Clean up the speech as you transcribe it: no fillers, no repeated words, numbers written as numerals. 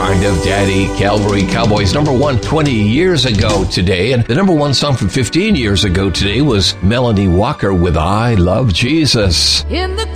Kind of Daddy, Calvary Cowboys, number one 20 years ago today. And the number one song from 15 years ago today was Melanie Walker with I Love Jesus. In the